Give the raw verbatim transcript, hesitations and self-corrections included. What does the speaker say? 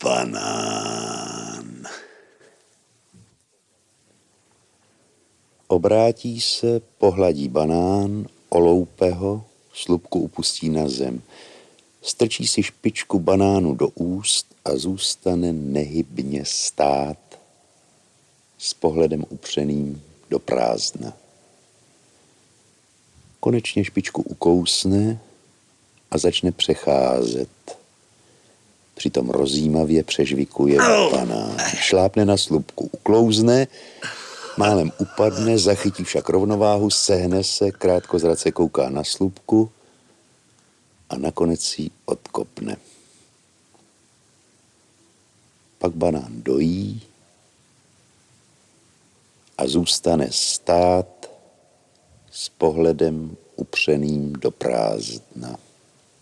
banán. Obrátí se, pohladí banán, oloupe ho, slupku upustí na zem. Strčí si špičku banánu do úst a zůstane nehybně stát s pohledem upřeným do prázdna. Konečně špičku ukousne a začne přecházet. Přitom rozjímavě přežvikuje banán. Šlápne na slupku, uklouzne, málem upadne, zachytí však rovnováhu, sehne se, krátkozrace kouká na slupku a nakonec ji odkopne. Pak banán dojí a zůstane stát s pohledem upřeným do prázdna.